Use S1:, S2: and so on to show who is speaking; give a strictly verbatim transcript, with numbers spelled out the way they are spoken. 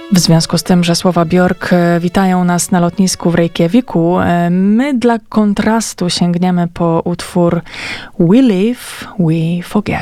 S1: W związku z tym, że słowa Björk witają nas na lotnisku w Reykjaviku, my dla kontrastu sięgniemy po utwór We Live, We Forget.